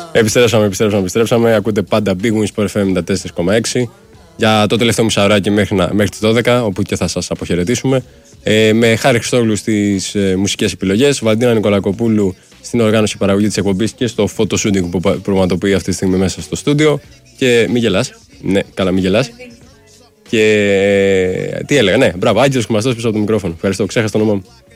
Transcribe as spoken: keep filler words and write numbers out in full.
Επιστρέψαμε, επιστρέψαμε, επιστρέψαμε. Ακούτε πάντα Big Wings Sport εφ εμ ενενήντα τέσσερα κόμμα έξι για το τελευταίο μισάωράκι μέχρι, μέχρι τις δώδεκα, όπου και θα σας αποχαιρετήσουμε. Ε, με Χάρη Χριστόγλου στις ε, μουσικές επιλογές, Βαλντίνα Νικολακοπούλου στην οργάνωση παραγωγή της εκπομπής και στο photo shooting που πραγματοποιεί αυτή τη στιγμή μέσα στο στούντιο. Και μη γελάς. Ναι, καλά, μη γελάς. Και ε, τι έλεγα, ναι, μπράβο, Άγγελος Κουμαστός πίσω από το μικρόφωνο. Ευχαριστώ, ξέχασα το όνομά μου.